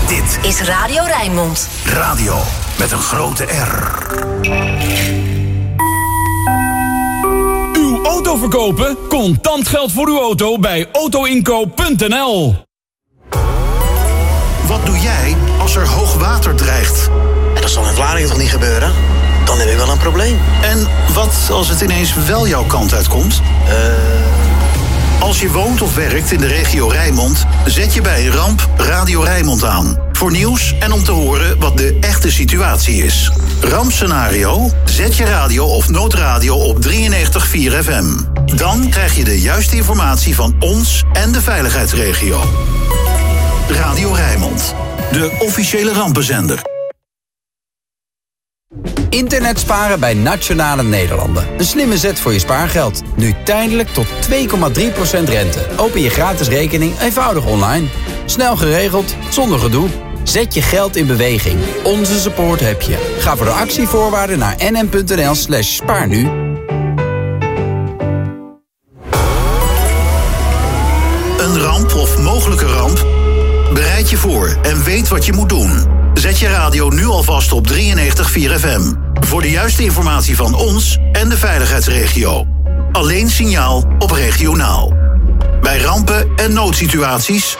Dit is Radio Rijnmond. Radio met een grote R. Uw auto verkopen? Contant geld voor uw auto bij autoinkoop.nl. Wat doe jij als er hoog water dreigt? Ja, dat zal in Vlaardingen toch niet gebeuren? Dan heb ik wel een probleem. En wat als het ineens wel jouw kant uitkomt? Als je woont of werkt in de regio Rijnmond, zet je bij een ramp Radio Rijnmond aan. Voor nieuws en om te horen wat de echte situatie is. Rampscenario? Zet je radio of noodradio op 93.4 FM. Dan krijg je de juiste informatie van ons en de veiligheidsregio. Radio Rijnmond, de officiële rampenzender. Internet sparen bij Nationale Nederlanden. Een slimme zet voor je spaargeld. Nu tijdelijk tot 2,3% rente. Open je gratis rekening eenvoudig online. Snel geregeld, zonder gedoe. Zet je geld in beweging. Onze support heb je. Ga voor de actievoorwaarden naar nm.nl/spaarnu. Een ramp of mogelijke ramp? Bereid je voor en weet wat je moet doen. Zet je radio nu alvast op 93.4 FM. Voor de juiste informatie van ons en de veiligheidsregio. Alleen signaal op regionaal. Bij rampen en noodsituaties.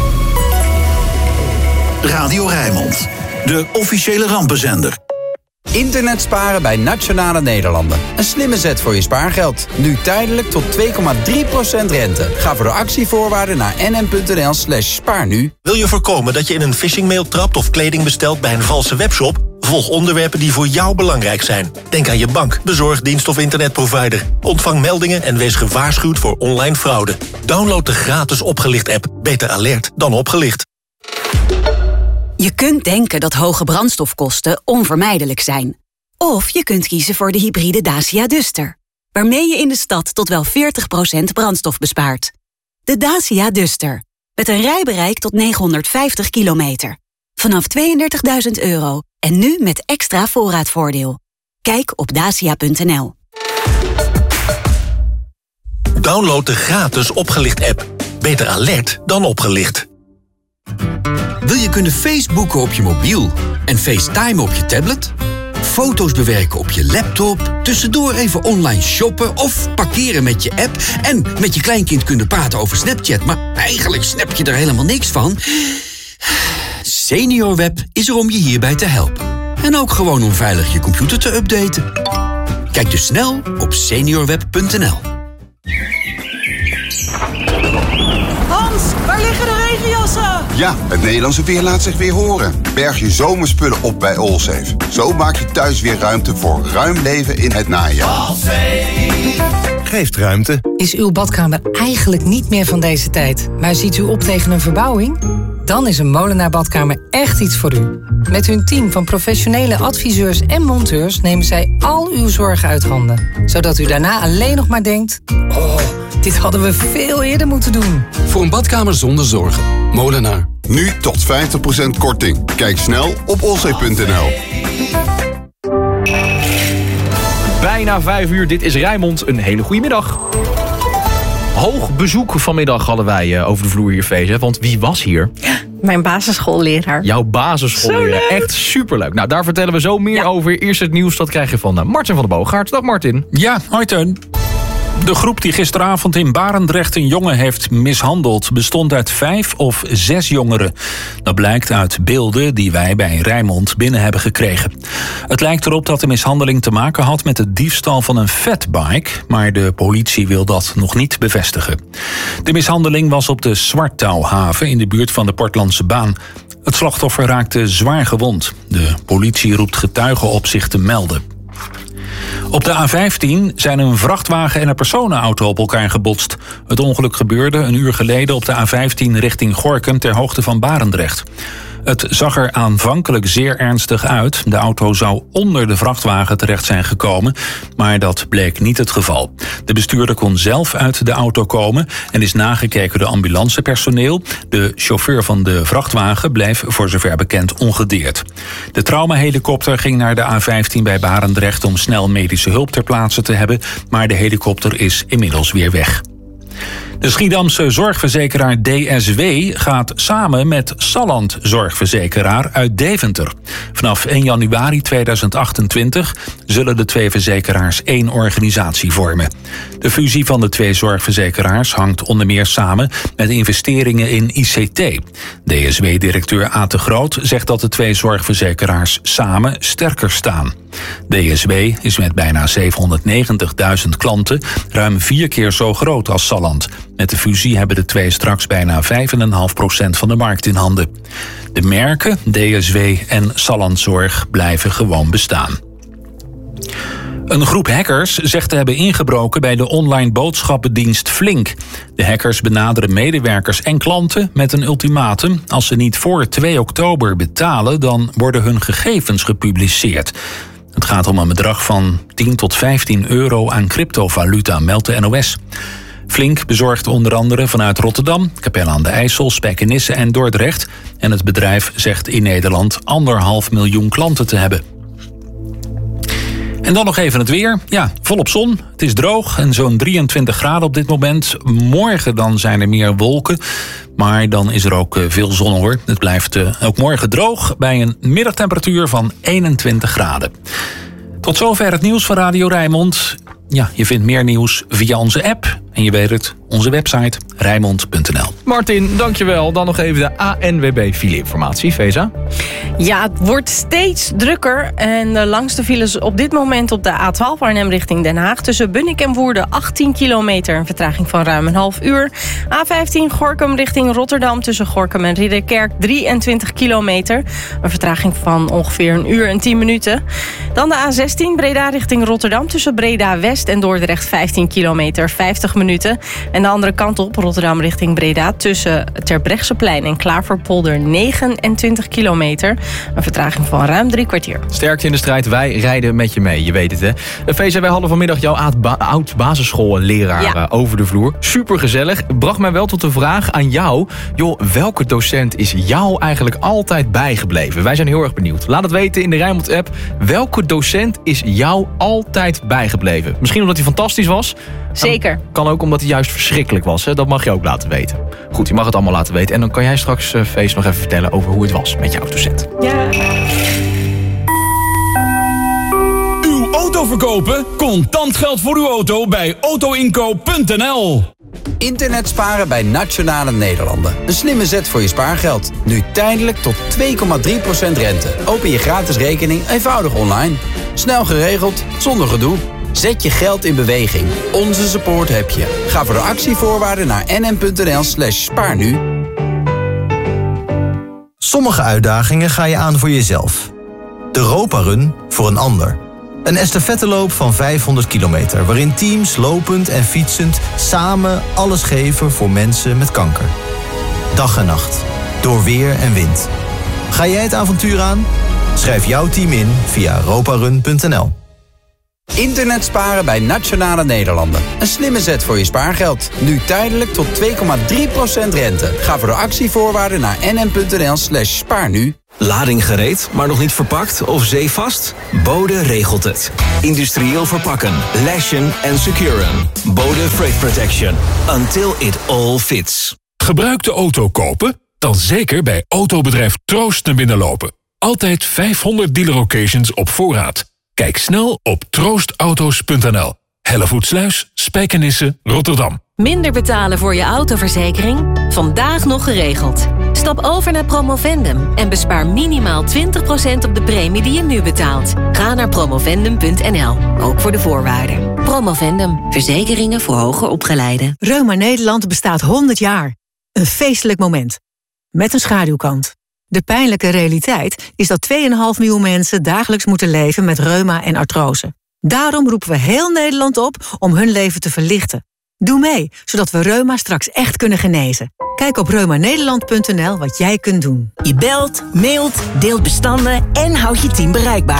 Radio Rijnmond, de officiële rampenzender. Internet sparen bij Nationale Nederlanden. Een slimme zet voor je spaargeld. Nu tijdelijk tot 2,3% rente. Ga voor de actievoorwaarden naar nm.nl/spaarnu. Wil je voorkomen dat je in een phishingmail trapt of kleding bestelt bij een valse webshop? Volg onderwerpen die voor jou belangrijk zijn. Denk aan je bank, bezorgdienst of internetprovider. Ontvang meldingen en wees gewaarschuwd voor online fraude. Download de gratis Opgelicht-app. Beter alert dan opgelicht. Je kunt denken dat hoge brandstofkosten onvermijdelijk zijn. Of je kunt kiezen voor de hybride Dacia Duster, waarmee je in de stad tot wel 40% brandstof bespaart. De Dacia Duster, met een rijbereik tot 950 kilometer. Vanaf €32.000 en nu met extra voorraadvoordeel. Kijk op dacia.nl. Download de gratis Opgelicht-app. Beter alert dan opgelicht. Wil je kunnen Facebooken op je mobiel en FaceTime op je tablet? Foto's bewerken op je laptop, tussendoor even online shoppen of parkeren met je app en met je kleinkind kunnen praten over Snapchat, maar eigenlijk snap je er helemaal niks van? SeniorWeb is er om je hierbij te helpen. En ook gewoon om veilig je computer te updaten. Kijk dus snel op seniorweb.nl. Hans, waar liggen de regenjassen? Ja, het Nederlandse weer laat zich weer horen. Berg je zomerspullen op bij Allsafe. Zo maak je thuis weer ruimte voor ruim leven in het najaar. Allsafe geeft ruimte. Is uw badkamer eigenlijk niet meer van deze tijd, maar ziet u op tegen een verbouwing? Dan is een Molenaar Badkamer echt iets voor u. Met hun team van professionele adviseurs en monteurs nemen zij al uw zorgen uit handen. Zodat u daarna alleen nog maar denkt: oh, dit hadden we veel eerder moeten doen. Voor een badkamer zonder zorgen. Molenaar. Nu tot 50% korting. Kijk snel op allsafe.nl. Bijna 5 uur, dit is Rijnmond. Een hele goede middag. Hoog bezoek vanmiddag hadden wij over de vloer hier feest. Want wie was hier? Mijn basisschoolleraar. Jouw basisschoolleraar. Echt superleuk. Nou, daar vertellen we zo meer over. Eerst het nieuws, dat krijg je van Martin van der Boogaard. Dag Martin. Ja, hoi Teun. De groep die gisteravond in Barendrecht een jongen heeft mishandeld bestond uit 5 of 6 jongeren. Dat blijkt uit beelden die wij bij Rijnmond binnen hebben gekregen. Het lijkt erop dat de mishandeling te maken had met het diefstal van een fatbike, maar de politie wil dat nog niet bevestigen. De mishandeling was op de Zwarttouwhaven in de buurt van de Portlandse baan. Het slachtoffer raakte zwaar gewond. De politie roept getuigen op zich te melden. Op de A15 zijn een vrachtwagen en een personenauto op elkaar gebotst. Het ongeluk gebeurde een uur geleden op de A15 richting Gorinchem ter hoogte van Barendrecht. Het zag er aanvankelijk zeer ernstig uit. De auto zou onder de vrachtwagen terecht zijn gekomen, maar dat bleek niet het geval. De bestuurder kon zelf uit de auto komen en is nagekeken door ambulancepersoneel. De chauffeur van de vrachtwagen bleef voor zover bekend ongedeerd. De traumahelikopter ging naar de A15 bij Barendrecht om snel medische hulp ter plaatse te hebben, maar de helikopter is inmiddels weer weg. De Schiedamse zorgverzekeraar DSW gaat samen met Salland Zorgverzekeraar uit Deventer. Vanaf 1 januari 2028 zullen de twee verzekeraars 1 organisatie vormen. De fusie van de twee zorgverzekeraars hangt onder meer samen met investeringen in ICT. DSW-directeur Aad de Groot zegt dat de twee zorgverzekeraars samen sterker staan. DSW is met bijna 790.000 klanten ruim 4 keer zo groot als Salland. Met de fusie hebben de twee straks bijna 5,5% van de markt in handen. De merken DSW en Salland Zorg blijven gewoon bestaan. Een groep hackers zegt te hebben ingebroken bij de online boodschappendienst Flink. De hackers benaderen medewerkers en klanten met een ultimatum. Als ze niet voor 2 oktober betalen, dan worden hun gegevens gepubliceerd. Het gaat om een bedrag van 10 tot 15 euro aan cryptovaluta, meldt de NOS. Flink bezorgt onder andere vanuit Rotterdam, Capelle aan de IJssel, Spijkenisse en Dordrecht. En het bedrijf zegt in Nederland 1,5 miljoen klanten te hebben. En dan nog even het weer. Ja, volop zon. Het is droog en zo'n 23 graden op dit moment. Morgen dan zijn er meer wolken. Maar dan is er ook veel zon hoor. Het blijft ook morgen droog bij een middagtemperatuur van 21 graden. Tot zover het nieuws van Radio Rijnmond. Ja, je vindt meer nieuws via onze app. En je weet het, onze website rijnmond.nl. Martin, dankjewel. Dan nog even de ANWB file-informatie. Veza? Ja, het wordt steeds drukker. En de langste files op dit moment op de A12 Arnhem richting Den Haag. Tussen Bunnik en Woerden 18 kilometer. Een vertraging van ruim een half uur. A15 Gorinchem richting Rotterdam. Tussen Gorinchem en Ridderkerk 23 kilometer. Een vertraging van ongeveer 1 uur en 10 minuten. Dan de A16 Breda richting Rotterdam. Tussen Breda West en Dordrecht 15 kilometer, 50 minuten. En de andere kant op, Rotterdam richting Breda. Tussen Terbrechtseplein en Klaverpolder 29 kilometer. Een vertraging van ruim 3 kwartier. Sterkte in de strijd, wij rijden met je mee. Je weet het, hè. VZ, wij hadden vanmiddag jouw oud-basisschoolleraar over de vloer. Super gezellig. Bracht mij wel tot de vraag aan jou. Joh, welke docent is jou eigenlijk altijd bijgebleven? Wij zijn heel erg benieuwd. Laat het weten in de Rijnmond-app. Welke docent is jou altijd bijgebleven? Misschien omdat hij fantastisch was. Zeker. Kan ook omdat hij juist verschrikkelijk was. Hè? Dat mag je ook laten weten. Goed, je mag het allemaal laten weten. En dan kan jij straks, Feest, nog even vertellen over hoe het was met jouw docent. Ja. Uw auto verkopen? Contant geld voor uw auto bij autoinkoop.nl. Internet sparen bij Nationale Nederlanden. Een slimme zet voor je spaargeld. Nu tijdelijk tot 2,3% rente. Open je gratis rekening eenvoudig online. Snel geregeld, zonder gedoe. Zet je geld in beweging. Onze support heb je. Ga voor de actievoorwaarden naar nm.nl/spaarnu. Sommige uitdagingen ga je aan voor jezelf. De Roparun voor een ander. Een estafetteloop van 500 kilometer... waarin teams lopend en fietsend samen alles geven voor mensen met kanker. Dag en nacht. Door weer en wind. Ga jij het avontuur aan? Schrijf jouw team in via roparun.nl. Internet sparen bij Nationale Nederlanden. Een slimme zet voor je spaargeld. Nu tijdelijk tot 2,3% rente. Ga voor de actievoorwaarden naar nm.nl/spaarnu. Lading gereed, maar nog niet verpakt of zeevast? Bode regelt het. Industrieel verpakken, lashen en securen. Bode Freight Protection. Until it all fits. Gebruikte auto kopen? Dan zeker bij autobedrijf Troost naar binnen lopen. Altijd 500 dealer-occasions op voorraad. Kijk snel op troostauto's.nl. Hellevoetsluis, Spijkenisse, Rotterdam. Minder betalen voor je autoverzekering? Vandaag nog geregeld. Stap over naar Promovendum en bespaar minimaal 20% op de premie die je nu betaalt. Ga naar promovendum.nl, ook voor de voorwaarden. Promovendum, verzekeringen voor hoger opgeleiden. Reuma Nederland bestaat 100 jaar. Een feestelijk moment. Met een schaduwkant. De pijnlijke realiteit is dat 2,5 miljoen mensen dagelijks moeten leven met reuma en artrose. Daarom roepen we heel Nederland op om hun leven te verlichten. Doe mee, zodat we reuma straks echt kunnen genezen. Kijk op reumanederland.nl wat jij kunt doen. Je belt, mailt, deelt bestanden en houdt je team bereikbaar.